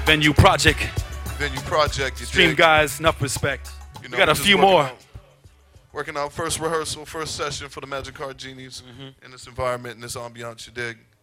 Venue Project. Venue Project. Stream guys, enough respect. You know, we got a few more. Working out first rehearsal, first session for the Magic Card Genies in this environment, in this ambiance, you dig?